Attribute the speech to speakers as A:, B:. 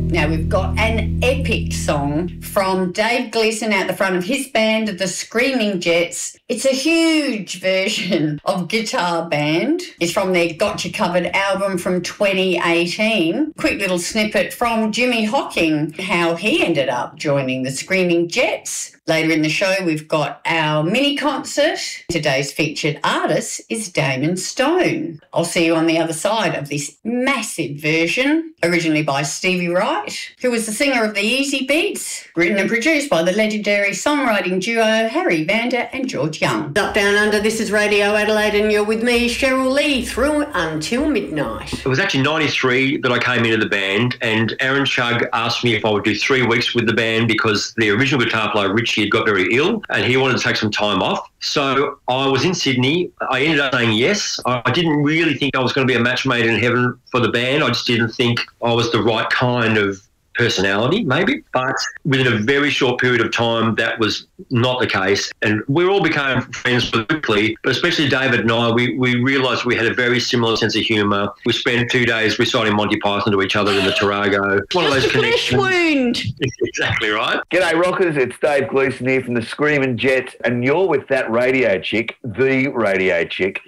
A: Now we've got an epic song from Dave Gleeson out the front of his band, the Screaming Jets. It's a huge version of Guitar Band. It's from their Gotcha Covered album from 2018. Quick little snippet from Jimmy Hocking, how he ended up joining the Screaming Jets. Later in the show, we've got our mini concert. Today's featured artist is Damon Stone. I'll see you on the other side of this massive version, originally by Stevie Wright, who was the singer of the Easy Beats, written and produced by the legendary songwriting duo Harry Vanda and George Young. Up Down Under, this is Radio Adelaide, and you're with me, Cheryl Lee, through until midnight.
B: It was actually 93 that I came into the band, and Aaron Chugg asked me if I would do 3 weeks with the band because the original guitar player, Richie, had got very ill and he wanted to take some time off. So I was in Sydney. I ended up saying yes. I didn't really think I was going to be a match made in heaven for the band. I just didn't think I was the right kind of personality, maybe. But within a very short period of time, that was not the case. And we all became friends quickly, but especially David and I, we realised we had a very similar sense of humour. We spent 2 days reciting Monty Python to each other in the Tarago. One of those connections.
A: Flesh wound.
B: Exactly right.
C: G'day, Rockers. It's Dave Gleeson here from the Screaming Jets, and you're with that radio chick, the radio chick,